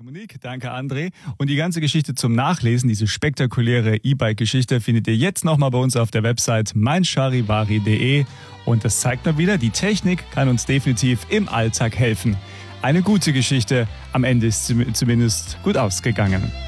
Monique, danke André. Und die ganze Geschichte zum Nachlesen, diese spektakuläre E-Bike-Geschichte, findet ihr jetzt nochmal bei uns auf der Website meincharivari.de. Und das zeigt mal wieder, die Technik kann uns definitiv im Alltag helfen. Eine gute Geschichte, am Ende ist sie zumindest gut ausgegangen.